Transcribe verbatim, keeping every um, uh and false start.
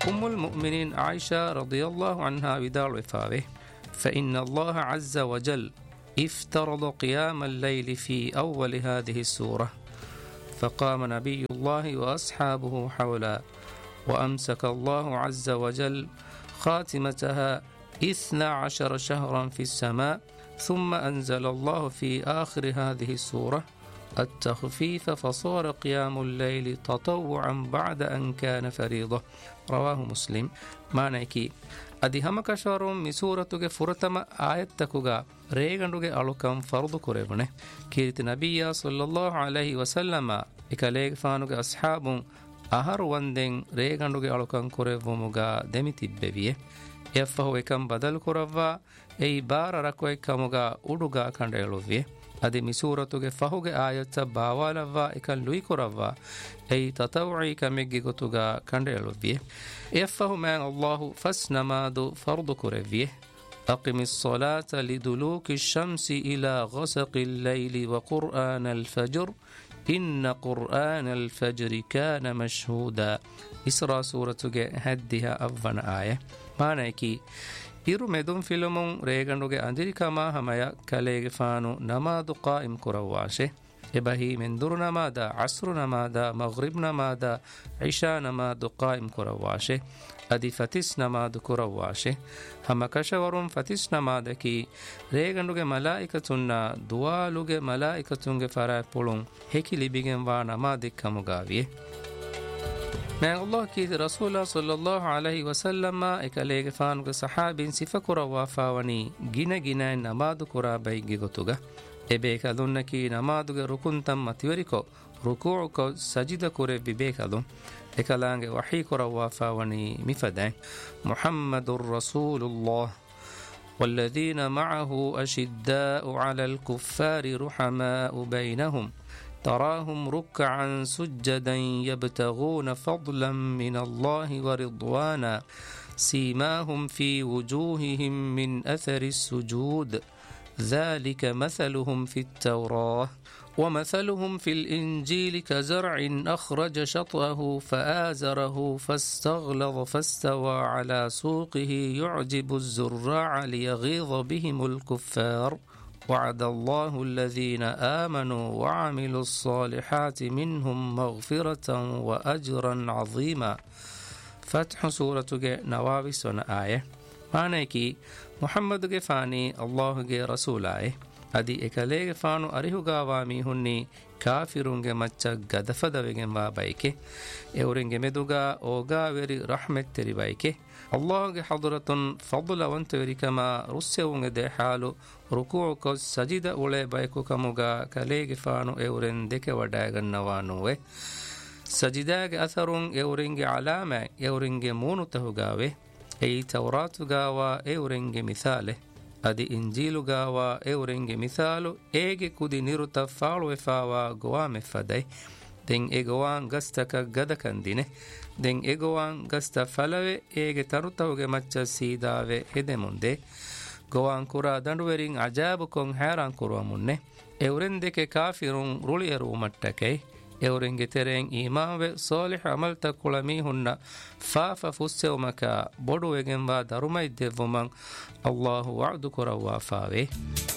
أم المؤمنين عائشة رضي الله عنها بدال وفاوه فإن الله عز وجل افترض قيام الليل في أول هذه السورة فقام نبي الله وأصحابه حولا وأمسك الله عز وجل خاتمتها اثنا عشر شهرا في السماء ثم أنزل الله في آخر هذه السورة التخفيف فصار قيام الليل تطوعا بعد أن كان فريضة رواه مسلم. معنى أدي هم كشارون مسورة فرتم آيتكوغا ريغندوغي ألوكم فرض كوريبونه كيرت نبي صلى الله عليه وسلم إكاليغ فانوغي أصحاب أهر وندن ريغندوغي ألوكم كوريبوموغا دمتببيه يفهو إكم بدل كوروا أي بار ركو إكموغا أودوغا كنديلوفيه أدي مسورة فهوغ آيات باوالوا إكال لوي كوروا أي تطوعي كميجي غتوغا كنديلوفيه يفهو من الله فسنماد فرض كوريفيه أقم الصلاة لدلوك الشمس إلى غسق الليل وقرآن الفجر إن قرآن الفجر كان مشهودا. إسراء سورة هدها أفن آية معنى كي إيرو مدون فيلمون ريغندوغي أندريكاما همايا كاليغ فانو نماد قائم كرواشي إبهي من دور نمادا عصر نمادا مغرب نمادا عشاء نماد قائم كرواشي أدي فتس نماد كرواشي هما كشورون فتس نمادكي ريغندوغي ملائكتنا دوالوغي ملائكتونغي فراي پولون هكي لبيگن وا نمادك كمغاويه من الله كي رسول صلى الله عليه وسلم إكاليغ فانوغ صحابين سفكر وافاوني جنا جنا نماد كرا بيجي غتوغا إبيك أدونكي نمادوغ ركن تم متوريكو ركوعكو سجد كوري ببيك أدون إكالانغ وحي كرا وافاوني مفدين محمد رسول الله والذين معه أشداء على الكفار رحماء بينهم تراهم ركعا سجدا يبتغون فضلا من الله ورضوانا سيماهم في وجوههم من أثر السجود ذلك مثلهم في التوراة ومثلهم في الإنجيل كزرع أخرج شطأه فآزره فاستغلظ فاستوى على سوقه يعجب الزراع ليغيظ بهم الكفار وعد الله الذين آمنوا وعملوا الصالحات منهم مغفرة وأجرا عظيما. فتح سورة نوابي سنة آية معنى كي محمد فاني الله رسول آية أدي إكاليغ فانو أريهو غاوامي هني كافرونغ مچا غدفدوغن وابايكي اورنغ مدوغا اوغا وري رحمت تري بايكي الله حضرة فضل وانتوري كما رسيونغ دي حالو ركوعك سجد أولي بايكو كموغا كاليغ فانو اورن ديك وداغن نوانوه سجداغ أثرون اورنغ علامة اورنغ مونو تهوغاوه اي تورات غاوا اورنغ مثاله أدي إنجيل غاوا اورنغ مثالو ايغ كودي نيرو تفالو وفاوا غوام فدي دين ايغوان غستك غدكن دينه دين ايغوان غست فلوه ايغ ترتوغ مچ سيداوه هدمونده غوان كورا دندورين عجاب كون حيران كرومونه اورن ديك كافرون روليرو مٹکي اورنگ ترين ایمان و صالح عمل تکلمی هن فاف فسومك بودو وگن و درمای دیومن الله وعد کروا فاوه